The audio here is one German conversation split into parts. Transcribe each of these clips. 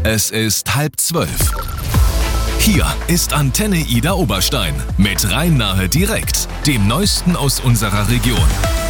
Es ist 11:30. Hier ist Antenne Ida Oberstein mit Rhein-Nahe direkt, dem Neuesten aus unserer Region.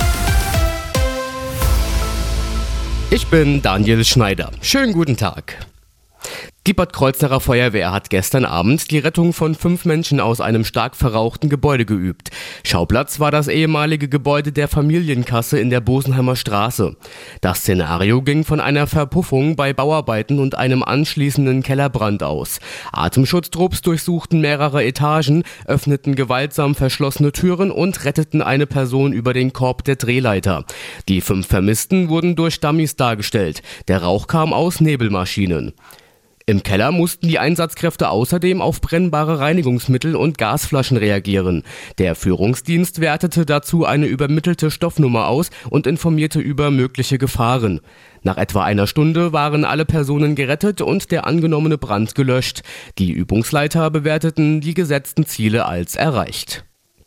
Ich bin Daniel Schneider. Schönen guten Tag. Die Bad Kreuznacher Feuerwehr hat gestern Abend die Rettung von 5 Menschen aus einem stark verrauchten Gebäude geübt. Schauplatz war das ehemalige Gebäude der Familienkasse in der Bosenheimer Straße. Das Szenario ging von einer Verpuffung bei Bauarbeiten und einem anschließenden Kellerbrand aus. Atemschutztrupps durchsuchten mehrere Etagen, öffneten gewaltsam verschlossene Türen und retteten eine Person über den Korb der Drehleiter. Die 5 Vermissten wurden durch Dummies dargestellt. Der Rauch kam aus Nebelmaschinen. Im Keller mussten die Einsatzkräfte außerdem auf brennbare Reinigungsmittel und Gasflaschen reagieren. Der Führungsdienst wertete dazu eine übermittelte Stoffnummer aus und informierte über mögliche Gefahren. Nach etwa einer Stunde waren alle Personen gerettet und der angenommene Brand gelöscht. Die Übungsleiter bewerteten die gesetzten Ziele als erreicht.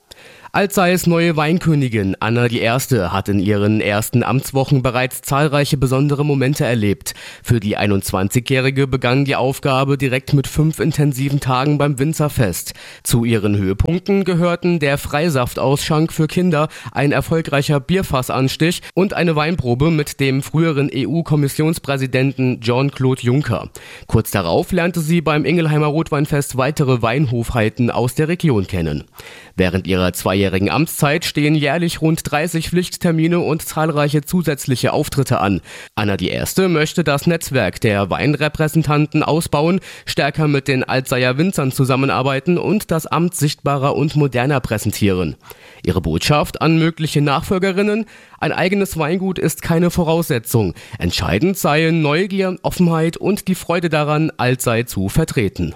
Alzeis neue Weinkönigin Anna I. hat in ihren ersten Amtswochen bereits zahlreiche besondere Momente erlebt. Für die 21-Jährige begann die Aufgabe direkt mit 5 intensiven Tagen beim Winzerfest. Zu ihren Höhepunkten gehörten der Freisaftausschank für Kinder, ein erfolgreicher Bierfassanstich und eine Weinprobe mit dem früheren EU-Kommissionspräsidenten Jean-Claude Juncker. Kurz darauf lernte sie beim Ingelheimer Rotweinfest weitere Weinhofheiten aus der Region kennen. Während ihrer 2-jährigen Amtszeit stehen jährlich rund 30 Pflichttermine und zahlreiche zusätzliche Auftritte an. Anna I. möchte das Netzwerk der Weinrepräsentanten ausbauen, stärker mit den Alzeier Winzern zusammenarbeiten und das Amt sichtbarer und moderner präsentieren. Ihre Botschaft an mögliche Nachfolgerinnen: Ein eigenes Weingut ist keine Voraussetzung. Entscheidend seien Neugier, Offenheit und die Freude daran, Alzey zu vertreten.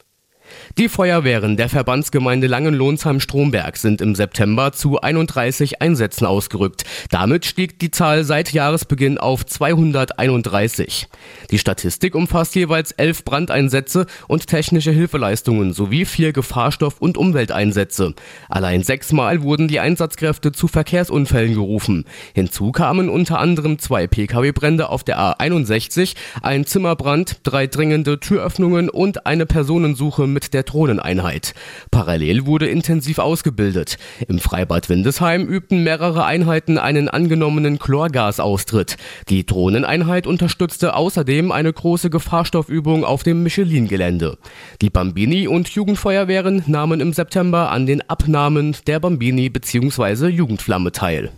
Die Feuerwehren der Verbandsgemeinde Langenlohnsheim-Stromberg sind im September zu 31 Einsätzen ausgerückt. Damit stieg die Zahl seit Jahresbeginn auf 231. Die Statistik umfasst jeweils 11 Brandeinsätze und technische Hilfeleistungen sowie 4 Gefahrstoff- und Umwelteinsätze. Allein 6-mal wurden die Einsatzkräfte zu Verkehrsunfällen gerufen. Hinzu kamen unter anderem 2 Pkw-Brände auf der A61, ein Zimmerbrand, 3 dringende Türöffnungen und eine Personensuche mit der Drohneneinheit. Parallel wurde intensiv ausgebildet. Im Freibad Windesheim übten mehrere Einheiten einen angenommenen Chlorgasaustritt. Die Drohneneinheit unterstützte außerdem eine große Gefahrstoffübung auf dem Michelin-Gelände. Die Bambini- und Jugendfeuerwehren nahmen im September an den Abnahmen der Bambini bzw. Jugendflamme teil.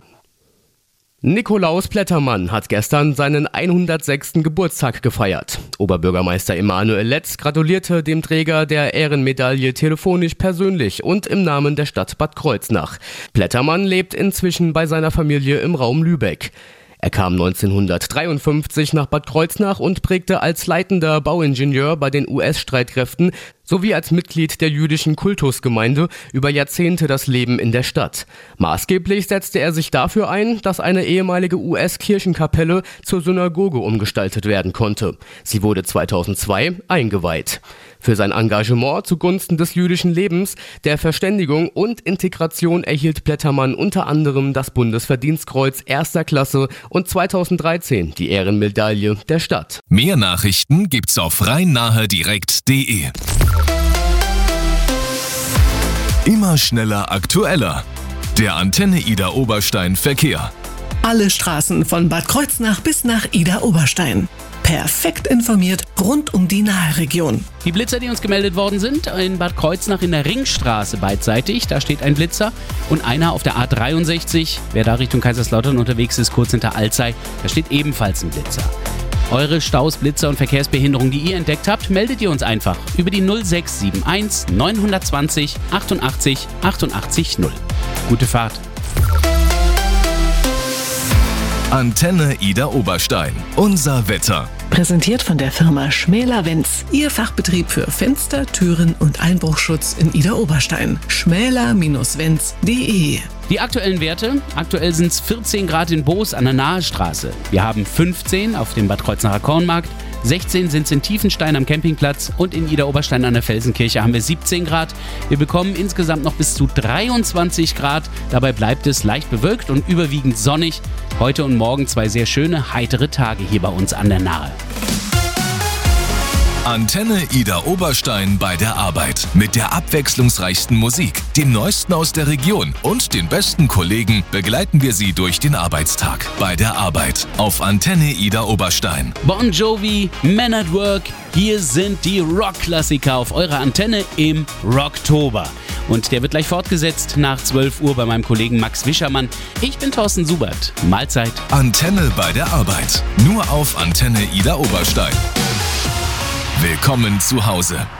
Nikolaus Plettermann hat gestern seinen 106. Geburtstag gefeiert. Oberbürgermeister Emanuel Letz gratulierte dem Träger der Ehrenmedaille telefonisch persönlich und im Namen der Stadt Bad Kreuznach. Plettermann lebt inzwischen bei seiner Familie im Raum Lübeck. Er kam 1953 nach Bad Kreuznach und prägte als leitender Bauingenieur bei den US-Streitkräften sowie als Mitglied der jüdischen Kultusgemeinde über Jahrzehnte das Leben in der Stadt. Maßgeblich setzte er sich dafür ein, dass eine ehemalige US-Kirchenkapelle zur Synagoge umgestaltet werden konnte. Sie wurde 2002 eingeweiht. Für sein Engagement zugunsten des jüdischen Lebens, der Verständigung und Integration erhielt Plettermann unter anderem das Bundesverdienstkreuz 1. Klasse und 2013 die Ehrenmedaille der Stadt. Mehr Nachrichten gibt's auf rhein-nahe-direkt.de. Immer schneller, aktueller. Der Antenne Ida Oberstein Verkehr. Alle Straßen von Bad Kreuznach bis nach Ida Oberstein. Perfekt informiert rund um die Nahe-Region. Die Blitzer, die uns gemeldet worden sind, in Bad Kreuznach in der Ringstraße beidseitig, da steht ein Blitzer und einer auf der A63, wer da Richtung Kaiserslautern unterwegs ist, kurz hinter Alzey, da steht ebenfalls ein Blitzer. Eure Staus, Blitzer und Verkehrsbehinderungen, die ihr entdeckt habt, meldet ihr uns einfach über die 0671 920 88 88 0. Gute Fahrt. Antenne Ida Oberstein. Unser Wetter. Präsentiert von der Firma Schmäler-Wenz. Ihr Fachbetrieb für Fenster, Türen und Einbruchschutz in Ida Oberstein. schmäler-wenz.de. Die aktuellen Werte. Aktuell sind es 14 Grad in Boos an der Nahestraße. Wir haben 15 auf dem Bad Kreuznacher Kornmarkt. 16 sind es in Tiefenstein am Campingplatz und in Ida Oberstein an der Felsenkirche haben wir 17 Grad. Wir bekommen insgesamt noch bis zu 23 Grad. Dabei bleibt es leicht bewölkt und überwiegend sonnig. Heute und morgen 2 sehr schöne, heitere Tage hier bei uns an der Nahe. Antenne Ida Oberstein bei der Arbeit. Mit der abwechslungsreichsten Musik, dem Neuesten aus der Region und den besten Kollegen begleiten wir Sie durch den Arbeitstag. Bei der Arbeit auf Antenne Ida Oberstein. Bon Jovi, Men at Work, hier sind die Rockklassiker auf eurer Antenne im Rocktober. Und der wird gleich fortgesetzt nach 12 Uhr bei meinem Kollegen Max Wischermann. Ich bin Thorsten Subert. Mahlzeit. Antenne bei der Arbeit. Nur auf Antenne Ida Oberstein. Willkommen zu Hause.